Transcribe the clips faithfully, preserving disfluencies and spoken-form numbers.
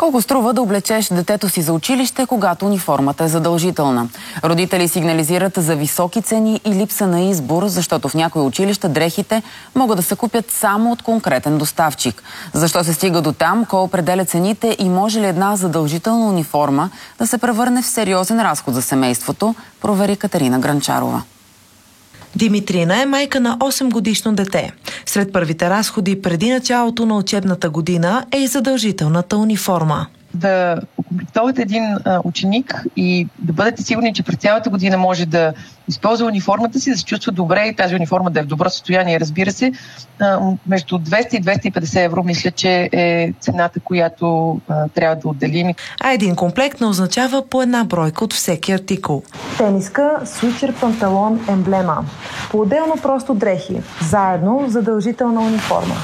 Колко струва да облечеш детето си за училище, когато униформата е задължителна? Родители сигнализират за високи цени и липса на избор, защото в някои училища дрехите могат да се купят само от конкретен доставчик. Защо се стига до там? Кой определя цените и може ли една задължителна униформа да се превърне в сериозен разход за семейството? Провери Катерина Гранчарова. Димитрина е майка на осемгодишно дете. Сред първите разходи преди началото на учебната година е и задължителната униформа. Да окомплектовате един а, ученик и да бъдете сигурни, че през цялата година може да използва униформата си, да се чувства добре и тази униформа да е в добро състояние. Разбира се, а, между двеста и двеста и петдесет евро мисля, че е цената, която а, трябва да отделим. А един комплект не означава по една бройка от всеки артикул. Тениска, свичер, панталон, емблема. По-отделно просто дрехи. Заедно задължителна униформа.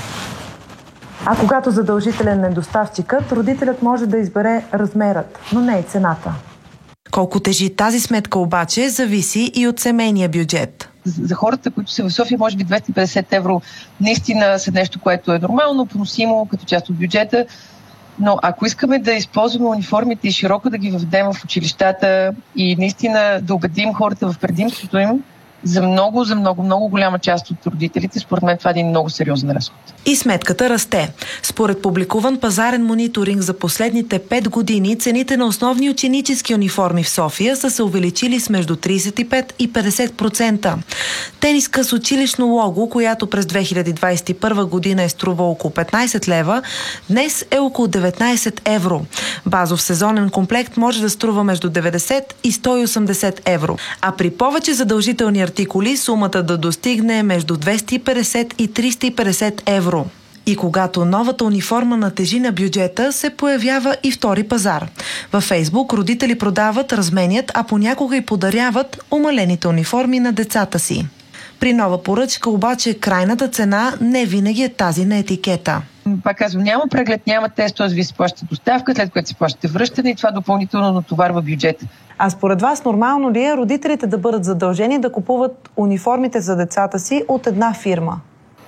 А когато задължителен е доставчикът, родителят може да избере размерът, но не и цената. Колко тежи тази сметка обаче, зависи и от семейния бюджет. За хората, които са в София, може би двеста и петдесет евро наистина са нещо, което е нормално, поносимо като част от бюджета. Но ако искаме да използваме униформите и широко да ги въведем в училищата и наистина да убедим хората в предимството им, за много, за много, много голяма част от родителите, според мен това е един много сериозен разход. И сметката расте. Според публикуван пазарен мониторинг за последните пет години, цените на основни ученически униформи в София са се увеличили с между тридесет и пет и петдесет процента. Тениска с училищно лого, която през две хиляди двадесет и първа година е струва около петнадесет лева, днес е около деветнадесет евро. Базов сезонен комплект може да струва между деветдесет и сто и осемдесет евро. А при повече задължителни артикули сумата да достигне между двеста и петдесет и триста и петдесет евро. И когато новата униформа натежи на бюджета, се появява и втори пазар. Във Фейсбук родители продават, разменят, а понякога и подаряват умалените униформи на децата си. При нова поръчка обаче крайната цена не винаги е тази на етикета. Пак казвам, няма преглед, няма тест, т.е. ви се плащате доставка, след което се плащате връщане и това допълнително натоварва бюджета. А според вас нормално ли е родителите да бъдат задължени да купуват униформите за децата си от една фирма?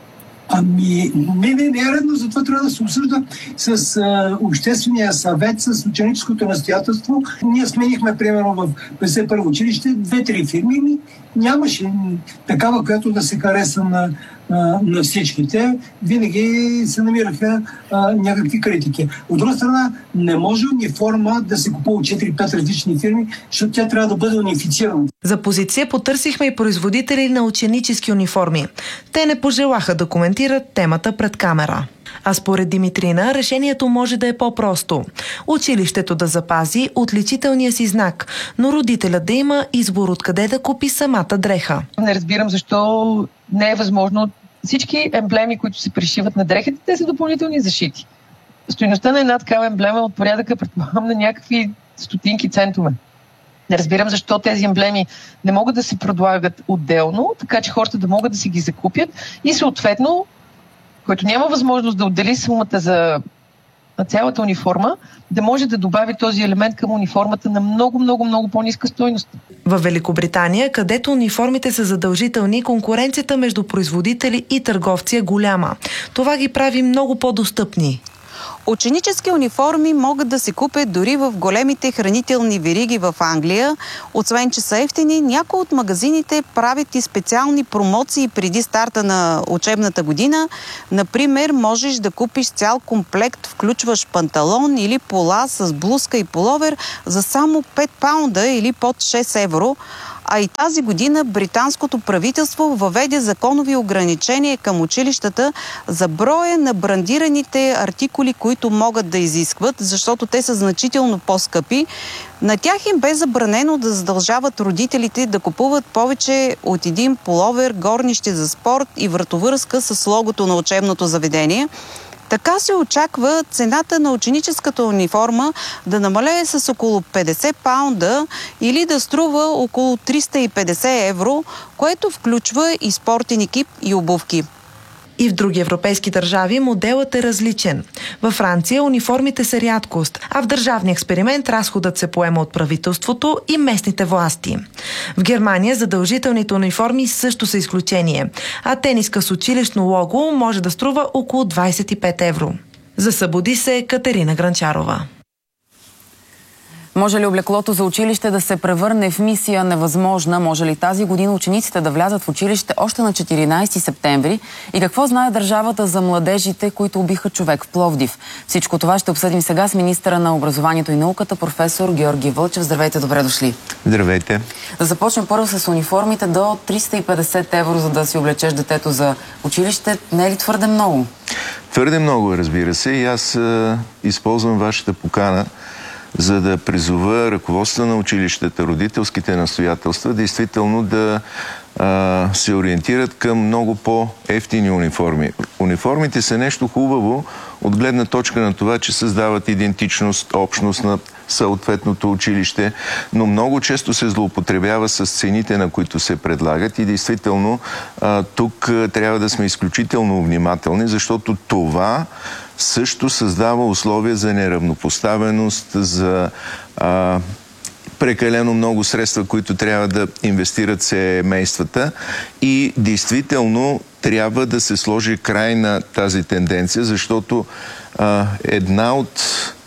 Ами, не, не, не е редно, затова трябва да се обсъжда с а, обществения съвет, с ученическото настоятелство. Ние сменихме, примерно, в петдесет и първо училище две-три фирми, ми нямаше такава, която да се хареса на, а, на всичките. Винаги се намираха а, някакви критики. От друга страна, не може униформа да се купува от четири-пет различни фирми, защото тя трябва да бъде унифицирана. За позиция потърсихме и производители на ученически униформи. Те не пожелаха да коментират темата пред камера. А според Димитрина, решението може да е по-просто. Училището да запази отличителния си знак, но родителят да има избор откъде да купи самата дреха. Не разбирам защо не е възможно всички емблеми, които се пришиват на дрехите, те са допълнителни защити. Стойността на една такава емблема е от порядъка, предполагам, на някакви стотинки центове. Не разбирам защо тези емблеми не могат да се предлагат отделно, така че хората да могат да си ги закупят и съответно, който няма възможност да отдели сумата за цялата униформа, да може да добави този елемент към униформата на много, много, много по-ниска стойност. В Великобритания, където униформите са задължителни, конкуренцията между производители и търговци е голяма. Това ги прави много по-достъпни. Ученически униформи могат да се купят дори в големите хранителни вериги в Англия. Освен че са евтини, някои от магазините правят и специални промоции преди старта на учебната година. Например, можеш да купиш цял комплект, включваш панталон или пола с блузка и пуловер за само пет паунда или под шест евро. А и тази година британското правителство въведе законови ограничения към училищата за броя на брандираните артикули, които могат да изискват, защото те са значително по-скъпи. На тях им бе забранено да задължават родителите да купуват повече от един пуловер, горнище за спорт и вратовръзка с логото на учебното заведение. Така се очаква цената на ученическата униформа да намалее с около петдесет паунда или да струва около триста и петдесет евро, което включва и спортен екип и обувки. И в други европейски държави моделът е различен. Във Франция униформите са рядкост, а в държавния експеримент разходът се поема от правителството и местните власти. В Германия задължителните униформи също са изключение, а тениска с училищно лого може да струва около двадесет и пет евро. За Събуди се Катерина Гранчарова. Може ли облеклото за училище да се превърне в мисия невъзможна? Може ли тази година учениците да влязат в училище още на четиринайсети септември? И какво знае държавата за младежите, които убиха човек в Пловдив? Всичко това ще обсъдим сега с министъра на образованието и науката, професор Георги Вълчев. Здравейте, добре дошли. Здравейте. Да започнем първо с униформите. До триста и петдесет евро, за да си облечеш детето за училище. Не е ли твърде много? Твърде много, разбира се. И аз а, използвам вашата покана, за да призова ръководството на училищата, родителските настоятелства, действително да а, се ориентират към много по-евтини униформи. Униформите са нещо хубаво от гледна точка на това, че създават идентичност, общност на съответното училище, но много често се злоупотребява с цените, на които се предлагат и действително а, тук а, трябва да сме изключително внимателни, защото това също създава условия за неравнопоставеност, за а, прекалено много средства, които трябва да инвестират семействата и действително трябва да се сложи край на тази тенденция, защото а, една от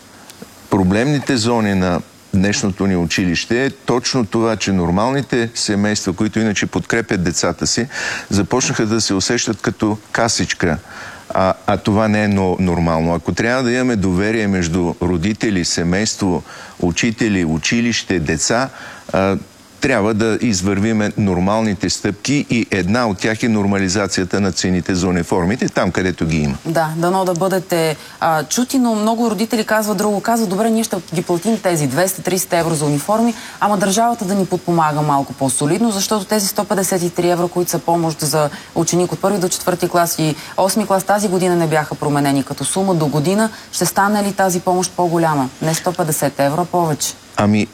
проблемните зони на днешното ни училище е точно това, че нормалните семейства, които иначе подкрепят децата си, започнаха да се усещат като касичка. А, а това не е нормално. Ако трябва да имаме доверие между родители, семейство, учители, училище, деца, а, трябва да извървиме нормалните стъпки и една от тях е нормализацията на цените за униформите, там където ги има. Да, дано да бъдете а, чути, но много родители казват друго. Казват, добре, ние ще ги платим тези двеста-триста евро за униформи, ама държавата да ни подпомага малко по-солидно, защото тези сто петдесет и три евро, които са помощ за ученик от първи до четвърти клас и осми клас, тази година не бяха променени като сума. До година ще стане ли тази помощ по-голяма? Не сто петдесет евро, повече. Ами,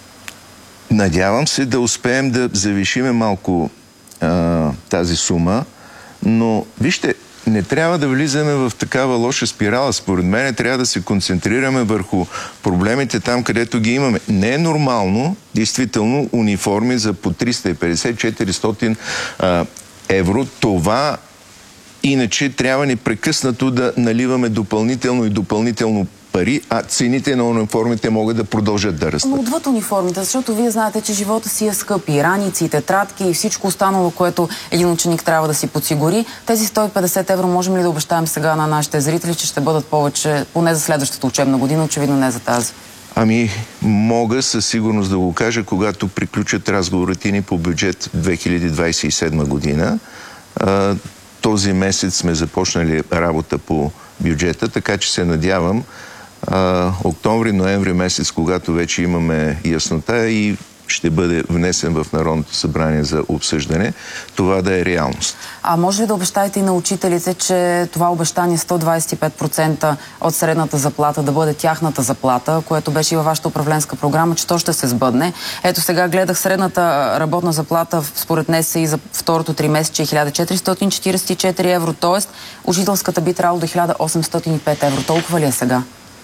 надявам се да успеем да завишиме малко а, тази сума, но вижте, не трябва да влизаме в такава лоша спирала. Според мен трябва да се концентрираме върху проблемите там, където ги имаме. Не е нормално, действително, униформи за по триста и петдесет до четиристотин евро. Това иначе трябва непрекъснато да наливаме допълнително и допълнително пари, а цените на униформите могат да продължат да растат. Но отвъд униформите, защото вие знаете, че живота си е скъп. И раници, и тетрадки, и всичко останало, което един ученик трябва да си подсигури. Тези сто и петдесет евро можем ли да обещаем сега на нашите зрители, че ще бъдат повече, поне за следващата учебна година, очевидно не за тази? Ами, мога със сигурност да го кажа, когато приключат разговорите ни по бюджет две хиляди двадесет и седма година. А, този месец сме започнали работа по бюджета, така че се надявам октомври-ноември месец, когато вече имаме яснота и ще бъде внесен в Народното събрание за обсъждане, това да е реалност. А може ли да обещаете и на учителите, че това обещание сто двадесет и пет процента от средната заплата да бъде тяхната заплата, което беше и във вашата управленска програма, че то ще се сбъдне? Ето сега гледах средната работна заплата според НСИ за второто тримесечие хиляда четиристотин четиридесет и четири евро, т.е. учителската би трябвало до хиляда осемстотин и пет евро. Толкова ли е сега?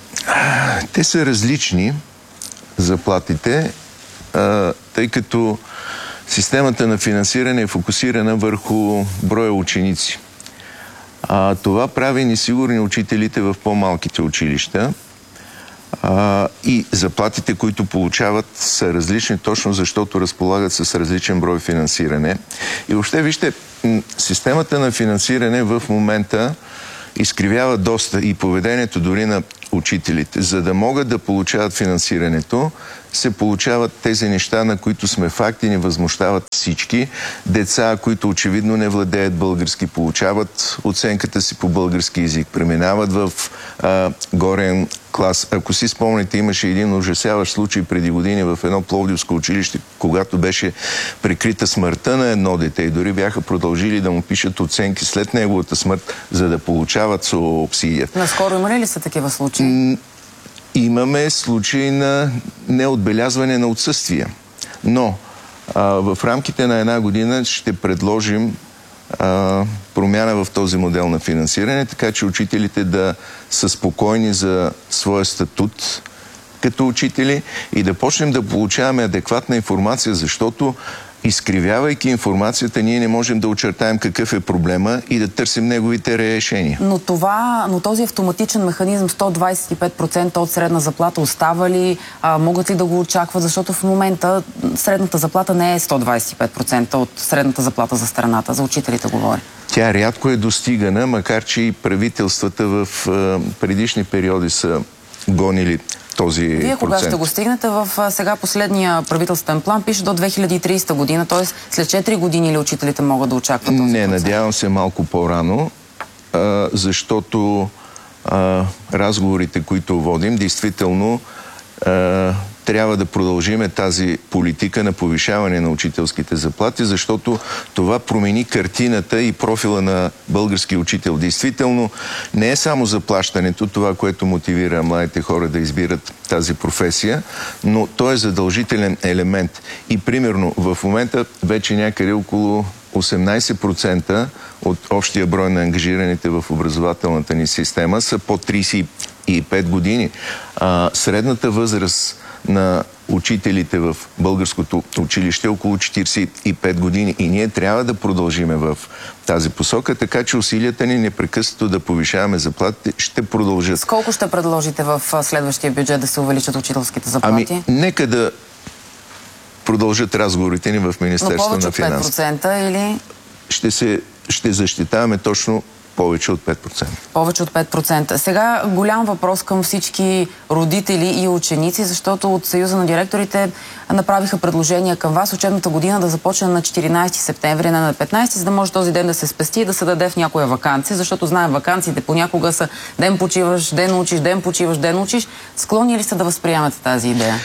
Те са различни заплатите, тъй като системата на финансиране е фокусирана върху броя ученици. А, това прави несигурни учителите в по-малките училища а, и заплатите, които получават, са различни, точно защото разполагат с различен брой финансиране. И въобще, вижте, системата на финансиране в момента изкривява доста и поведението дори на учителите. За да могат да получават финансирането, се получават тези неща, на които сме факти, ни възмущават всички. Деца, които очевидно не владеят български, получават оценката си по български език, преминават в а, горен клас. Ако си спомните, имаше един ужасяващ случай преди години в едно пловдивско училище, когато беше прикрита смъртта на едно дете и дори бяха продължили да му пишат оценки след неговата смърт, за да получават субсидия. Наскоро има ли са такива случаи? Имаме случаи на неотбелязване на отсъствия. Но а, в рамките на една година ще предложим а, промяна в този модел на финансиране, така че учителите да са спокойни за своя статут като учители и да почнем да получаваме адекватна информация, защото изкривявайки информацията, ние не можем да очертаем какъв е проблема и да търсим неговите решения. Но, това, но този автоматичен механизъм сто двадесет и пет процента от средна заплата остава ли? А, могат ли да го очакват? Защото в момента средната заплата не е сто двадесет и пет процента от средната заплата за страната. За учителите говоря. Тя рядко е достигана, макар че и правителствата в а, предишни периоди са гонили този Вие процент. кога ще го стигнете? В сега последния правителствен план пише до две хиляди и тридесета година, т.е. след четири години ли учителите могат да очакват този Не, процент? надявам се малко по-рано, защото а, разговорите, които водим, действително а, трябва да продължиме тази политика на повишаване на учителските заплати, защото това промени картината и профила на български учител. Действително не е само заплащането, това, което мотивира младите хора да избират тази професия, но то е задължителен елемент. И примерно в момента вече някъде около осемнадесет процента от общия брой на ангажираните в образователната ни система са по тридесет и пет години. А, средната възраст на учителите в българското училище е около четиридесет и пет години и ние трябва да продължиме в тази посока, така че усилията ни непрекъснато да повишаваме заплатите ще продължат. С колко ще предложите в следващия бюджет да се увеличат учителските заплати? Ами, нека да продължат разговорите ни в Министерството на финансите. Но повече от пет процента или? Ще, се, ще защитаваме точно повече от пет процента. Повече от пет процента. Сега голям въпрос към всички родители и ученици, защото от Съюза на директорите направиха предложения към вас учебната година да започне на четиринадесети септември, не на петнадесети, за да може този ден да се спести и да се даде в някоя ваканция, защото знаем, ваканциите понякога са ден почиваш, ден учиш, ден почиваш, ден учиш. Склонни ли сте да възприемате тази идея?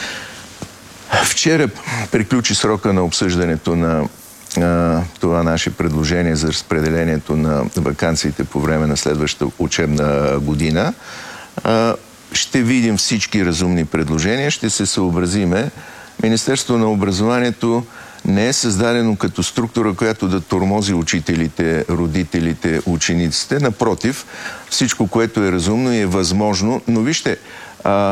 Вчера приключи срока на обсъждането на а, това наше предложение за разпределението на ваканциите по време на следващата учебна година. А, ще видим всички разумни предложения, ще се съобразиме. Министерството на образованието не е създадено като структура, която да тормози учителите, родителите, учениците. Напротив, всичко, което е разумно и е възможно. Но вижте, а,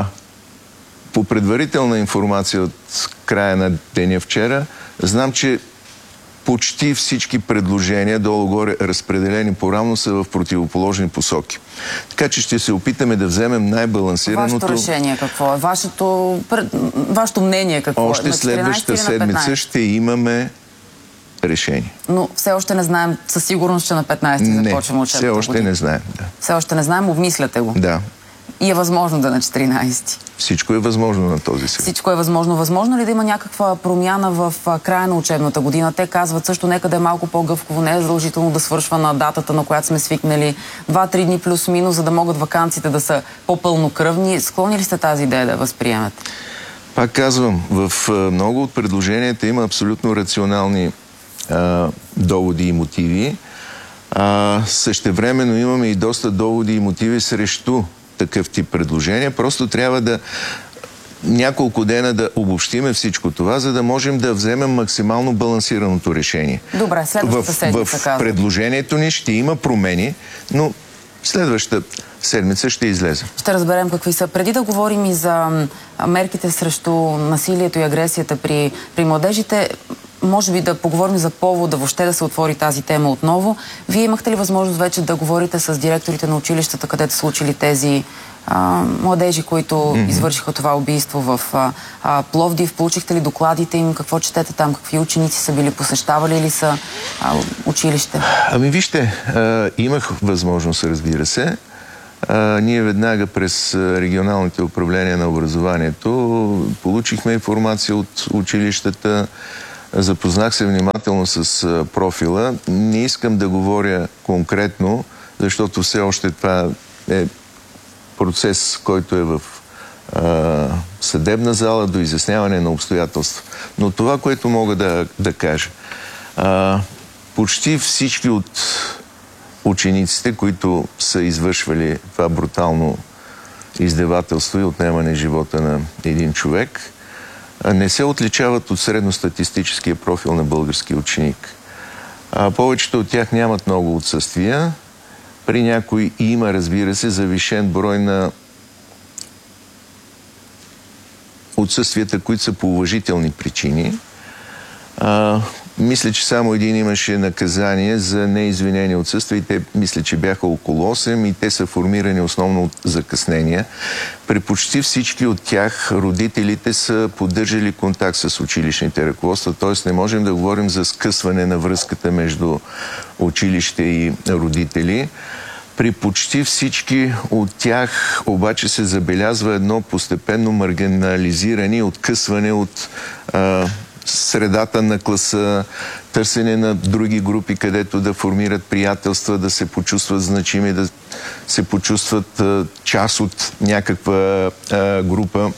по предварителна информация от края на деня вчера, знам, че почти всички предложения, долу-горе разпределени по-равно, са в противоположни посоки. Така че ще се опитаме да вземем най-балансираното... Вашето решение какво е? Вашето, вашето мнение какво е? Още следващата седмица ще имаме решение. Но все още не знаем, със сигурност, че на петнадесети започваме учебната все още година. не знаем. Да. Все още не знаем, обмисляте го. Да. И е възможно да на четиринадесети. Всичко е възможно на този свят. Всичко е възможно. Възможно ли да има някаква промяна в края на учебната година? Те казват също, нека да е малко по-гъвково, не е задължително да свършва на датата, на която сме свикнали. Два-три дни плюс-минус, за да могат ваканциите да са по-пълнокръвни. Склонни ли сте тази идея да възприемете? Пак казвам, в много от предложенията има абсолютно рационални а, доводи и мотиви. А, същевременно имаме и доста доводи и мотиви срещу такъв тип предложения. Просто трябва да няколко дена да обобщиме всичко това, за да можем да вземем максимално балансираното решение. Добре, следващата седмица в, в предложението ни ще има промени, но следващата седмица ще излезе. Ще разберем какви са. Преди да говорим и за мерките срещу насилието и агресията при, при младежите, може би да поговорим за повода въобще да се отвори тази тема отново. Вие имахте ли възможност вече да говорите с директорите на училищата, където са учили тези а, младежи, които mm-hmm. извършиха това убийство в а, а, Пловдив? Получихте ли докладите им? Какво четете там? Какви ученици са били? Посещавали ли са а, училище? Ами вижте, а, имах възможност, разбира се. А, ние веднага през регионалните управления на образованието получихме информация от училищата. Запознах се внимателно с профила. Не искам да говоря конкретно, защото все още това е процес, който е в а, съдебна зала до изясняване на обстоятелства. Но това, което мога да, да кажа, а, почти всички от учениците, които са извършвали това брутално издевателство и отнемане живота на един човек, не се отличават от средностатистическия профил на български ученик. А, повечето от тях нямат много отсъствия. При някои има, разбира се, завишен брой на отсъствията, които са по уважителни причини. А, мисля, че само един имаше наказание за неизвинени отсъствия и те, мисля, че бяха около осем и те са формирани основно от закъснения. При почти всички от тях родителите са поддържали контакт с училищните ръководства, т.е. не можем да говорим за скъсване на връзката между училище и родители. При почти всички от тях обаче се забелязва едно постепенно маргинализиране и откъсване от а, средата на класа, търсене на други групи, където да формират приятелства, да се почувстват значими, да се почувстват а, част от някаква а, група.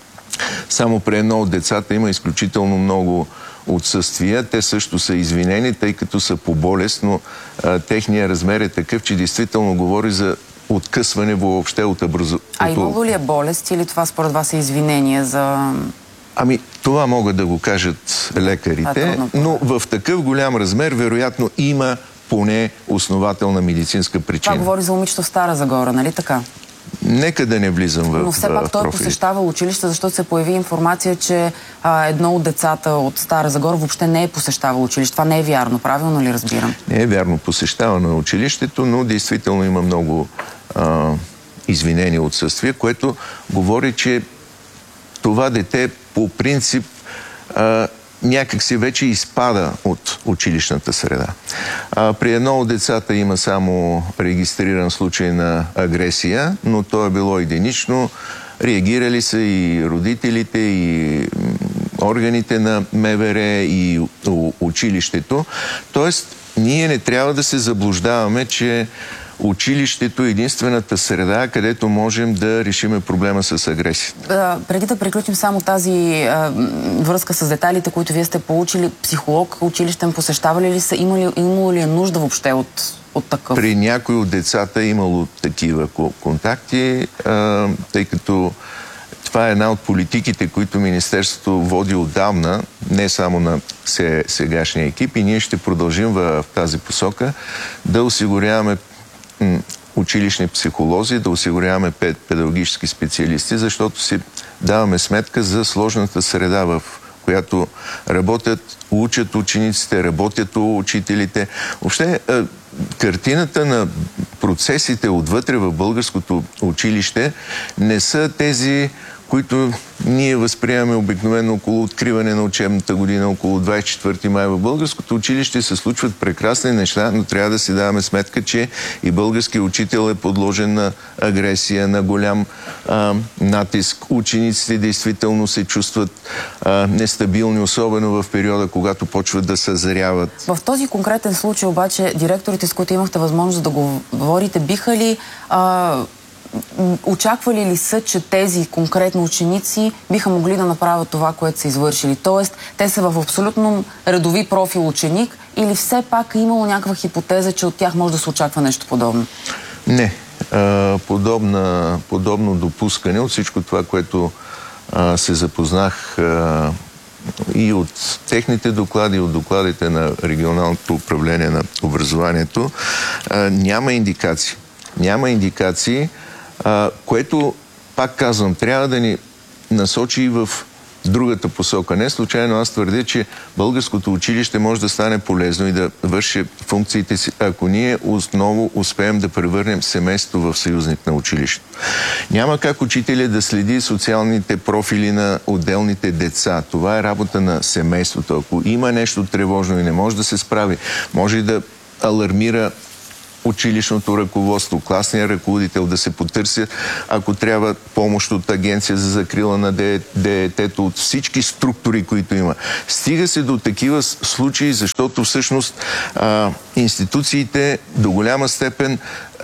Само при едно от децата има изключително много отсъствия. Те също са извинени, тъй като са по болест, но а, техният размер е такъв, че действително говори за откъсване въобще от образованието. А имало ли е болест или това според вас е извинение за... Ами, това могат да го кажат лекарите, но в такъв голям размер, вероятно, има поне основателна медицинска причина. Това говори за момичето в Стара Загора, нали така? Нека да не влизам в профили. Но все пак той посещава училище, защото се появи информация, че а, едно от децата от Стара Загора въобще не е посещавало училище. Това не е вярно, правилно ли разбирам? Не е вярно, посещавано е училището, но действително има много а, извинени отсъствия, което говори, че това дете по принцип а, някак си вече изпада от училищната среда. А, при едно от децата има само регистриран случай на агресия, но то е било единично. Реагирали са и родителите, и органите на МВР, и училището. Тоест, ние не трябва да се заблуждаваме, че училището е единствената среда, където можем да решим проблема с агресията. Преди да приключим само тази а, връзка с детайлите, които вие сте получили, психолог, училищен посещавали ли са? Имало, имало ли е нужда въобще от, от такъв? При някои от децата е имало такива контакти, а, тъй като това е една от политиките, които Министерството води отдавна, не само на сегашния екип, и ние ще продължим в тази посока да осигуряваме училищни психолози, да осигуряваме педагогически специалисти, защото си даваме сметка за сложната среда, в която работят, учат учениците, работят учителите. Въобще, картината на процесите отвътре в българското училище не са тези, които ние възприемаме обикновено около откриване на учебната година, около двадесет и четвърти май. В българското училище се случват прекрасни неща, но трябва да си даваме сметка, че и българският учител е подложен на агресия, на голям а, натиск. Учениците действително се чувстват а, нестабилни, особено в периода, когато почват да съзряват. В този конкретен случай обаче, директорите, с които имахте възможност да говорите, биха ли... А... очаквали ли са, че тези конкретно ученици биха могли да направят това, което са извършили? Тоест, те са в абсолютно редови профил ученик или все пак е имало някаква хипотеза, че от тях може да се очаква нещо подобно? Не. А, подобна, подобно допускане от всичко това, което а, се запознах а, и от техните доклади, от докладите на регионалното управление на образованието, а, няма индикации. Няма индикации, Uh, което, пак казвам, трябва да ни насочи и в другата посока. Не случайно аз твърдя, че българското училище може да стане полезно и да върши функциите си, ако ние отново успеем да превърнем семейството в съюзник на училището. Няма как учителя да следи социалните профили на отделните деца. Това е работа на семейството. Ако има нещо тревожно и не може да се справи, може и да алармира училищното ръководство, класния ръководител, да се потърсят, ако трябва, помощ от Агенция за закрила на детето, от всички структури, които има. Стига се до такива случаи, защото всъщност а, институциите до голяма степен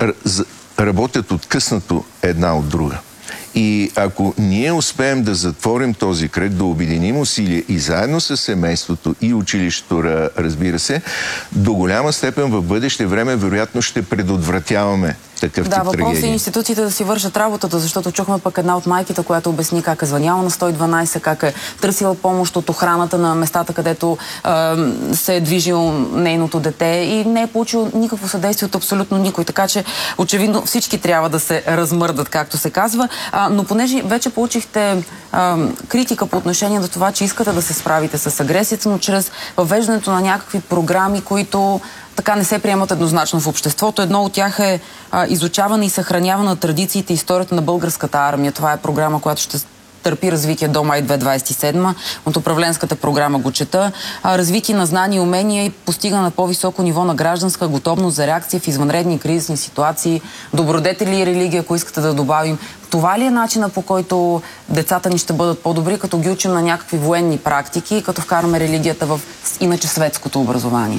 работят откъснато една от друга. И ако ние успеем да затворим този кръг, да обединим усилия и заедно с семейството и училището, разбира се, до голяма степен в бъдеще време вероятно ще предотвратяваме такъв да, тип трагедия. Да, въпрос е институциите да си вършат работата, защото чухме пък една от майките, която обясни как е звъняла на сто и дванайсет, как е търсила помощ от охраната на местата, където е, се е движил нейното дете и не е получил никакво съдействие от абсолютно никой. Така че очевидно всички трябва да се размърдат, както се казва. А, но понеже вече получихте а, критика по отношение на това, че искате да се справите с агресията, но чрез въвеждането на някакви програми, които така не се приемат еднозначно в обществото. Едно от тях е а, изучаване и съхраняване на традициите и историята на българската армия. Това е програма, която ще търпи развитие до май две хиляди двадесет и седма. От управленската програма го чета. А, развитие на знания и умения и постигане на по-високо ниво на гражданска готовност за реакция в извънредни кризисни ситуации, добродетели и религия, ако искате да добавим. Това ли е начина, по който децата ни ще бъдат по-добри, като ги учим на някакви военни практики, като вкараме религията в иначе светското образование?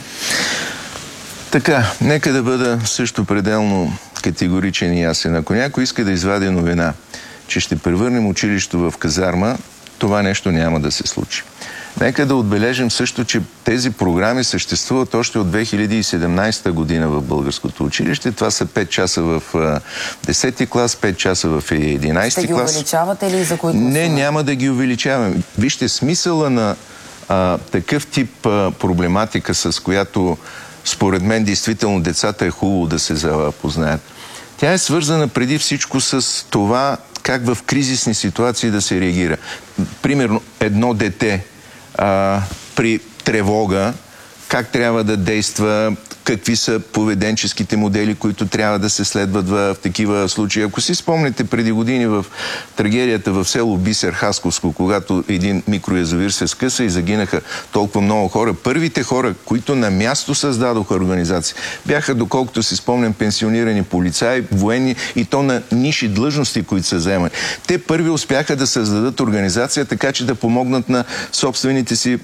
Така, нека да бъда също пределно категоричен и ясен. Ако някой иска да извади новина, че ще превърнем училището в казарма, това нещо няма да се случи. Нека да отбележим също, че тези програми съществуват още от две хиляди и седемнадесета година в българското училище. Това са пет часа в десети клас, пет часа в единадесети клас. Ще ги увеличавате ли за които? Не, няма да ги увеличаваме. Вижте, смисъла на а, такъв тип а, проблематика, с която според мен действително децата е хубаво да се запознаят. Тя е свързана преди всичко с това как в кризисни ситуации да се реагира. Примерно, едно дете а, при тревога, как трябва да действа, какви са поведенческите модели, които трябва да се следват в, в такива случаи. Ако си спомните преди години в трагедията в село Бисер, Хасковско, когато един микроязовир се скъса и загинаха толкова много хора, първите хора, които на място създадоха организации, бяха, доколкото си спомням, пенсионирани полицаи, военни и то на ниши длъжности, които са вземани. Те първи успяха да създадат организация, така че да помогнат на собствените си.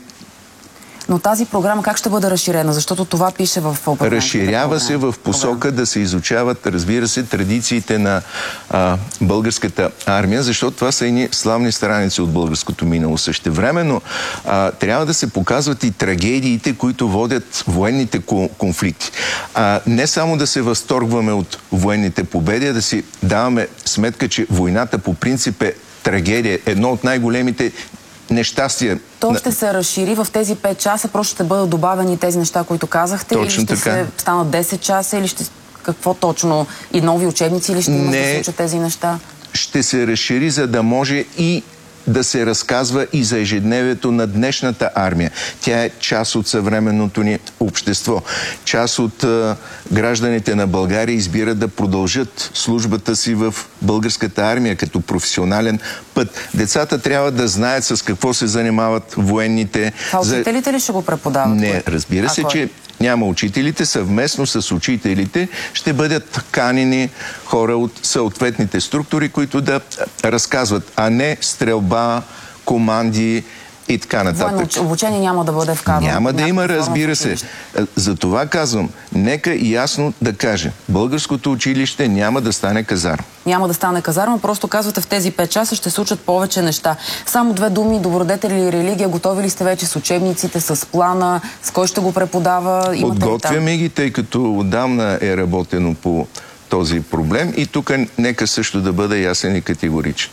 Но тази програма как ще бъде разширена? Защото това пише в управлението. Разширява се в посока да се изучават, разбира се, традициите на а, българската армия, защото това са едни славни страници от българското минало. Същевременно а, трябва да се показват и трагедиите, които водят военните конфликти. А, не само да се възторгваме от военните победи, а да си даваме сметка, че войната по принцип е трагедия. Едно от най-големите нещастия. То ще се разшири в тези пет часа, просто ще бъдат добавени тези неща, които казахте, точно или ще така се станат десет часа, или ще какво точно? И нови учебници, или ще има да се случат тези неща? Ще се разшири, за да може и да се разказва и за ежедневието на днешната армия. Тя е част от съвременното ни общество. Част от а, гражданите на България избират да продължат службата си в българската армия като професионален път. Децата трябва да знаят с какво се занимават военните. А учителите ли ще го преподават? Не, разбира се, че няма. Учителите съвместно с учителите ще бъдат канени хора от съответните структури, които да разказват, а не стрелба, команди и така нататък. Военно обучение няма да бъде вкарано. Няма да има, разбира се. За това казвам, нека ясно да кажем, българското училище няма да стане казарма. Няма да стане казарма, просто казвате в тези пет часа ще се учат повече неща. Само две думи, добродетели и религия, готови ли сте вече с учебниците, с плана, с кой ще го преподава? Подготвяме ги, тъй като отдавна е работено по този проблем и тук нека също да бъде ясен и категоричен.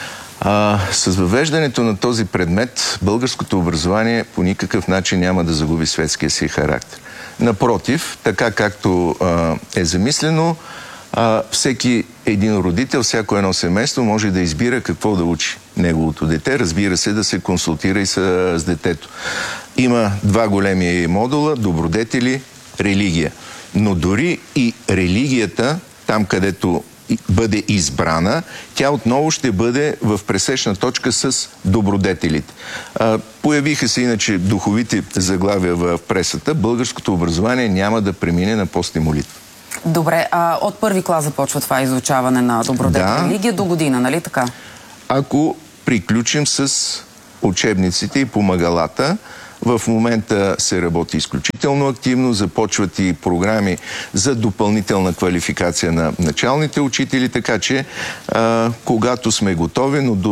А, с въвеждането на този предмет, българското образование по никакъв начин няма да загуби светския си характер. Напротив, така както а, е замислено, а, всеки един родител, всяко едно семейство може да избира какво да учи неговото дете. Разбира се, да се консултира и с, с детето. Има два големи модула – добродетели, религия. Но дори и религията, там където бъде избрана, тя отново ще бъде в пресечна точка с добродетелите. А, появиха се иначе духовите заглавия в пресата. Българското образование няма да премине на пост и молитва. Добре, а от първи клас започва това изучаване на добродетел да, религия до година, нали така? Ако приключим с учебниците и помагалата, в момента се работи изключително активно, започват и програми за допълнителна квалификация на началните учители, така че а, когато сме готови, но до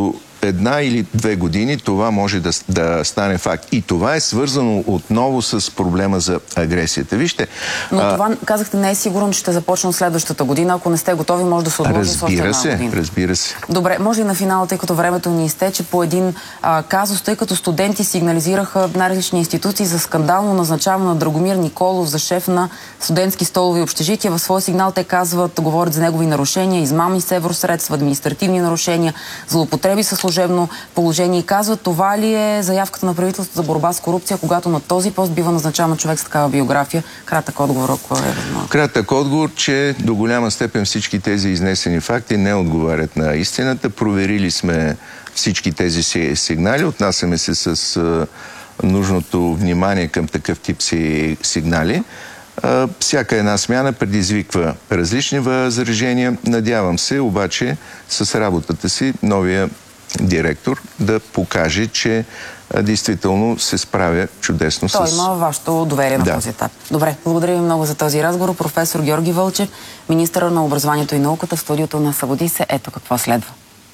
една или две години това може да, да стане факт. И това е свързано отново с проблема за агресията. Вижте... Но а... това, казахте, не е сигурно, че ще започне от следващата година. Ако не сте готови, може да се отложи с още една се, година. Разбира се. Добре, може и на финала, тъй като времето ни изтече, по един а, казус, тъй като студенти сигнализираха най-различни институции за скандално назначаване на Драгомир Николов за шеф на студентски столови общежития. В своя сигнал те казват, говорят за негови нарушения, измами с евросредства, административни нарушения, злоупотреби със служебно положение и казват, това ли е заявката на правителството за борба с корупция, когато на този пост бива назначаван човек с такава биография? Кратък отговор, ако е възможно. Кратък отговор, че до голяма степен всички тези изнесени факти не отговарят на истината. Проверили сме всички тези сигнали, отнасяме се с а, нужното внимание към такъв тип си сигнали. А, всяка една смяна предизвиква различни възражения. Надявам се обаче с работата си новия директор да покаже, че а, действително се справя чудесно. Той с... има вашето доверие на да. този етап. Добре, благодаря ви много за този разговор. Професор Георги Вълчев, министър на образованието и науката, в студиото на Събуди се. Ето какво следва.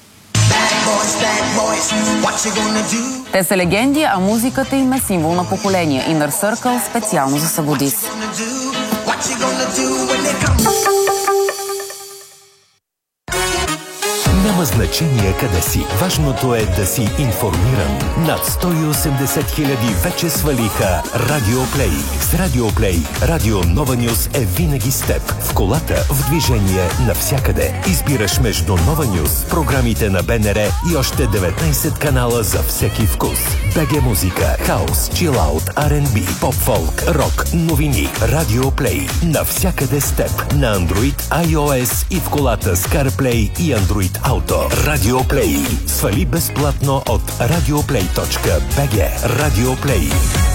Те са легенди, а музиката им е символ на поколение. Inner Circle специално за Събуди се. Няма значение къде си. Важното е да си информиран. Над сто и осемдесет хиляди вече свалиха Радио Плей. С Радио Плей, Радио Нова Нюз е винаги с теб. В колата, в движение, навсякъде. Избираш между Нова Нюз, програмите на БНР и още деветнайсет канала за всеки вкус. БГ музика, хаус, чилаут, Ар енд Би, поп-фолк, рок, новини. Радио Плей. Навсякъде с теб. На Android, iOS и в колата с CarPlay и Android Auto. Радио Плей. Свали безплатно от радиоплей точка би джи. Радио Плей.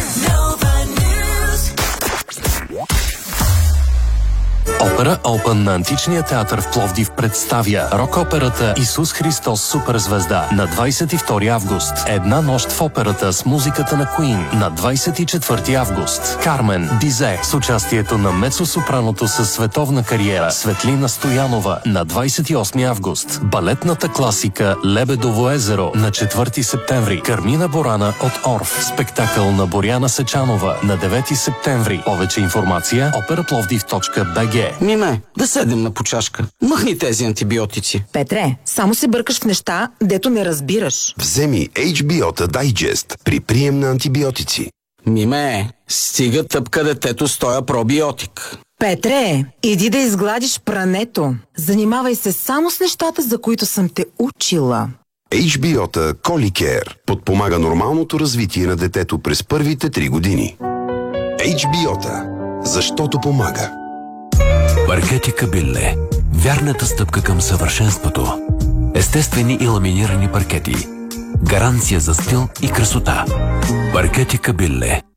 Опера Open на Античния театър в Пловдив представя рок-операта Исус Христос Суперзвезда на двайсет и втори август. Една нощ в операта с музиката на Queen на двайсет и четвърти август. Кармен Бизе с участието на мецо-сопраното със световна кариера Светлина Стоянова на двайсет и осми август. Балетната класика Лебедово езеро на четвърти септември. Кармина Борана от Орф. Спектакъл на Боряна Сечанова на девети септември. Повече информация опера-пловдив точка би джи. Миме, да седнем на почашка. Махни тези антибиотици. Петре, само се бъркаш в неща, дето не разбираш. Вземи Ейч Би О Та Дайджест при прием на антибиотици. Миме, стига тъпка детето с тоя пробиотик. Петре, иди да изгладиш прането. Занимавай се само с нещата, за които съм те учила. Ейч Би О Та Коликер подпомага нормалното развитие на детето през първите три години. Ейч Би О Та. Защото помага. Паркети Кабилле. Вярната стъпка към съвършенството. Естествени и ламинирани паркети. Гаранция за стил и красота. Паркети Кабилле.